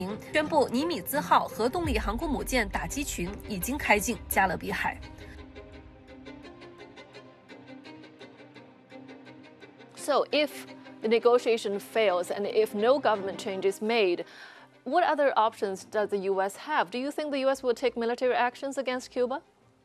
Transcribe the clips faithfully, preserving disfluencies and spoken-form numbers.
宣布尼米兹号核动力航空母舰打击群已经开进加勒比海。 So if the negotiation fails and if no government change is made, what other options does the U S have? Do you think the U S will take military actions against Cuba?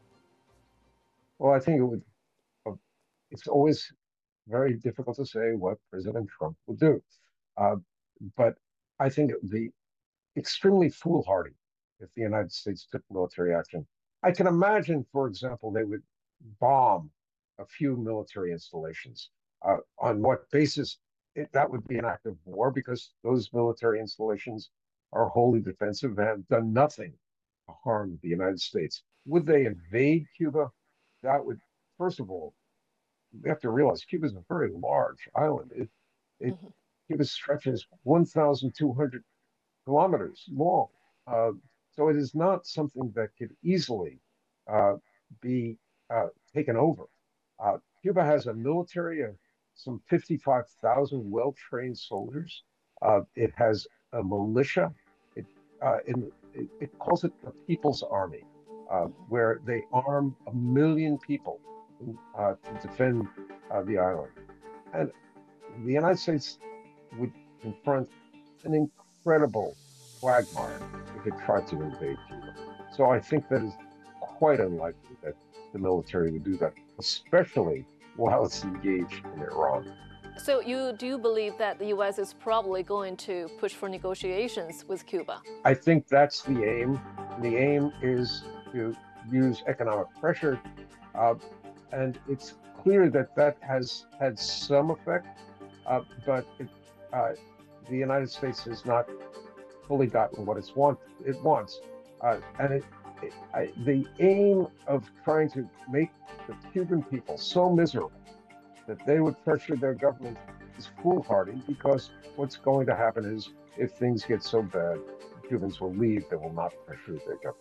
Well, I think it would. It's always very difficult to say what President Trump will do. Uh, but I think it would be extremely foolhardy if the United States took military action. I can imagine, for example, they would bomb a few military installations. Uh, on what basis? It, that would be an act of war because those military installations are wholly defensive and have done nothing to harm the United States. Would they invade Cuba? That would, first of all, we have to realize Cuba is a very large island. It, it mm-hmm. Cuba stretches one thousand two hundred kilometers long. Uh, so it is not something that could easily uh, be uh, taken over. Uh, Cuba has a military of some fifty-five thousand well-trained soldiers. Uh, it has a militia. It, uh, in, it, it calls it the People's Army, uh, where they arm a million people uh, to defend uh, the island. And the United States would confront an incredible quagmire if it tried to invade Cuba. So I think that is quite unlikely that the military would do that, especially while it's engaged in Iran. So you do believe that the U S is probably going to push for negotiations with Cuba? I think that's the aim. The aim is to use economic pressure, uh, and it's clear that that has had some effect, uh, but it, uh, the United States has not fully gotten what it's want, it wants. Uh, and it, it, I, the aim of trying to make the Cuban people so miserable that they would pressure their government is foolhardy, because what's going to happen is if things get so bad, the Cubans will leave, they will not pressure their government.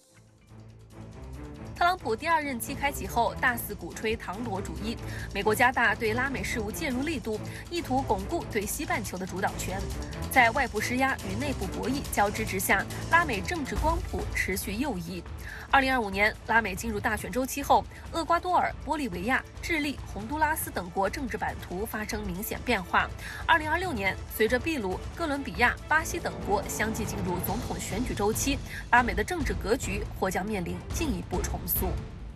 特朗普第二任期开启后，大肆鼓吹唐罗主义，美国加大对拉美事务介入力度，意图巩固对西半球的主导权。在外部施压与内部博弈交织之下，拉美政治光谱持续右移。二零二五年，拉美进入大选周期后，厄瓜多尔、玻利维亚、智利、洪都拉斯等国政治版图发生明显变化。二零二六年，随着秘鲁、哥伦比亚、巴西等国相继进入总统选举周期，拉美的政治格局或将面临进一步重塑。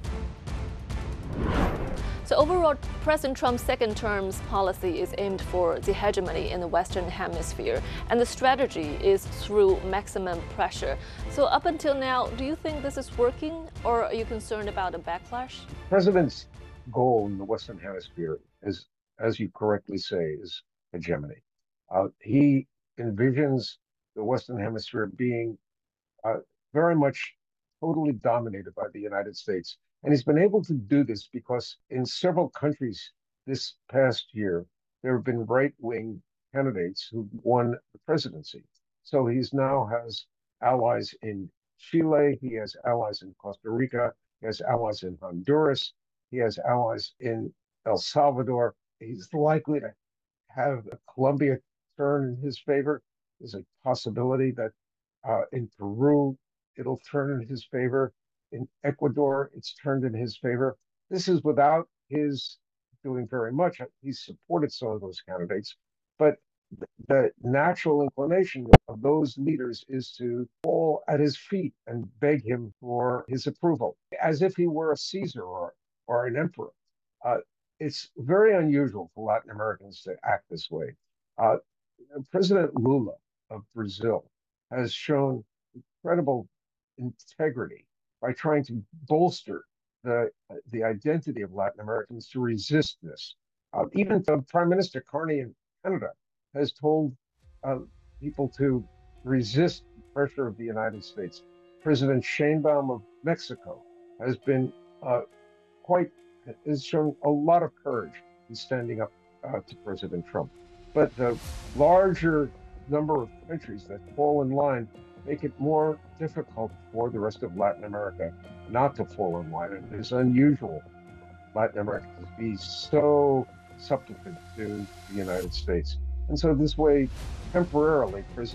So overall, President Trump's second term's policy is aimed for the hegemony in the Western Hemisphere, and the strategy is through maximum pressure. So up until now, do you think this is working, or are you concerned about a backlash? The president's goal in the Western Hemisphere is, as you correctly say, is hegemony. Uh, he envisions the Western Hemisphere being uh, very much totally dominated by the United States. And he's been able to do this because in several countries this past year, there have been right-wing candidates who won the presidency. So he's now has allies in Chile, he has allies in Costa Rica, he has allies in Honduras, he has allies in El Salvador. He's likely to have Colombia turn in his favor. There's a possibility that uh, in Peru, it'll turn in his favor. In Ecuador, it's turned in his favor. This is without his doing very much. He's supported some of those candidates, but the natural inclination of those leaders is to fall at his feet and beg him for his approval, as if he were a Caesar or, or an emperor. Uh, it's very unusual for Latin Americans to act this way. Uh, President Lula of Brazil has shown incredible integrity by trying to bolster the, the identity of Latin Americans to resist this. Uh, even Prime Minister Carney in Canada has told uh, people to resist the pressure of the United States. President Sheinbaum of Mexico has been uh, quite, has shown a lot of courage in standing up uh, to President Trump. But the larger number of countries that fall in line make it more difficult for the rest of Latin America not to fall in line. And it's unusual for Latin America to be so subsequent to the United States. And so this way, temporarily, President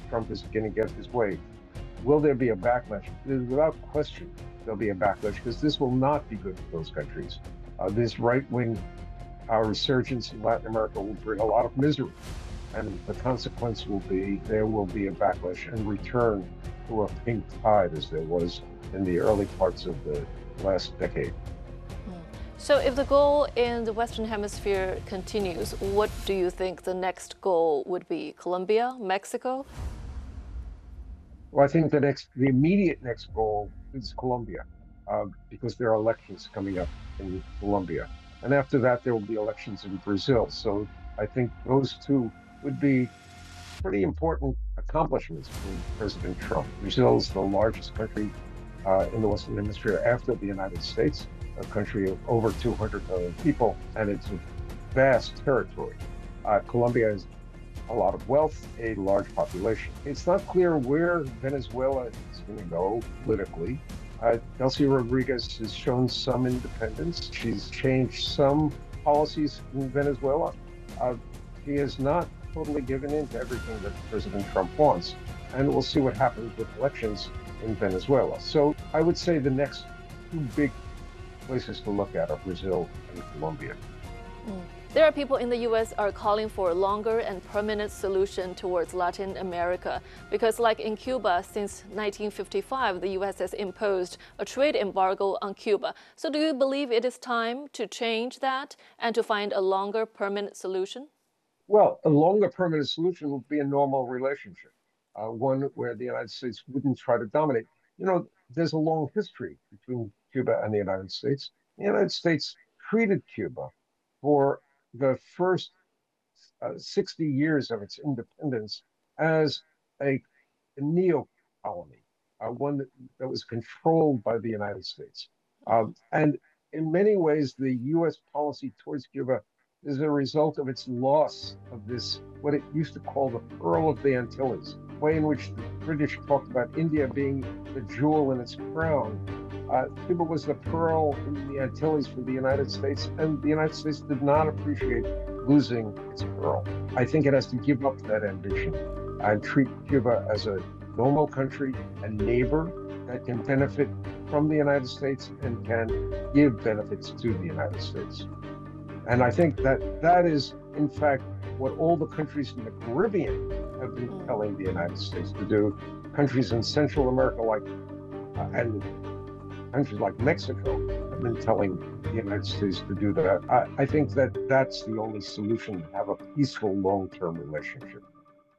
Trump is going to get his way. Will there be a backlash? Without question, there'll be a backlash because this will not be good for those countries. Uh, this right-wing uh, resurgence in Latin America will bring a lot of misery. And the consequence will be there will be a backlash and return to a pink tide as there was in the early parts of the last decade. So if the goal in the Western Hemisphere continues, what do you think the next goal would be? Colombia, Mexico? Well, I think the next, the immediate next goal is Colombia, uh, because there are elections coming up in Colombia. And after that, there will be elections in Brazil. So I think those two would be pretty important accomplishments for President Trump. Brazil is the largest country uh, in the Western Hemisphere after the United States, a country of over two hundred million people, and it's a vast territory. Uh, Colombia has a lot of wealth, a large population. It's not clear where Venezuela is going to go politically. Uh, Delcy Rodriguez has shown some independence. She's changed some policies in Venezuela. Uh, she has not totally given in to everything that President Trump wants. And we'll see what happens with elections in Venezuela. So I would say the next two big places to look at are Brazil and Colombia. Mm. There are people in the U S are calling for a longer and permanent solution towards Latin America because, like in Cuba, since nineteen fifty-five, the U S has imposed a trade embargo on Cuba. So do you believe it is time to change that and to find a longer permanent solution? Well, a longer permanent solution would be a normal relationship, uh, one where the United States wouldn't try to dominate. You know, there's a long history between Cuba and the United States. The United States treated Cuba for the first uh, sixty years of its independence as a, a neo-colony, uh, one that, that was controlled by the United States. Um, and in many ways, the U S policy towards Cuba is a result of its loss of this, what it used to call the Pearl of the Antilles, the way in which the British talked about India being the jewel in its crown. Uh, Cuba was the pearl in the Antilles for the United States, and the United States did not appreciate losing its pearl. I think it has to give up that ambition and treat Cuba as a normal country, a neighbor that can benefit from the United States and can give benefits to the United States. And I think that that is, in fact, what all the countries in the Caribbean have been telling the United States to do. Countries in Central America, like uh, and countries like Mexico, have been telling the United States to do that. I, I think that that's the only solution to have a peaceful long-term relationship.